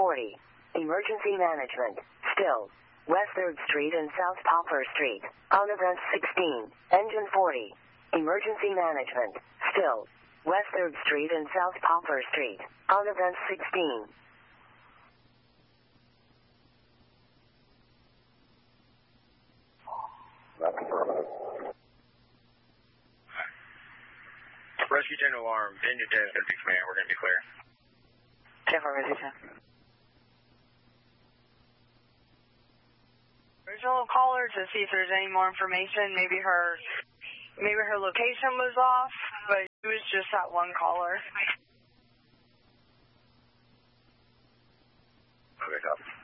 40. Emergency management. Still. West 3rd Street and South Poplar Street. On event 16. Engine 40. Emergency management. Still. West 3rd Street and South Poplar Street. On event 16. Rescue 10 alarm. Engine 10 is going to be command. We're going to be clear. 10 for Rescue 10. Original caller to see if there's any more information. Maybe her location was off, but it was just that one caller. Okay, copy.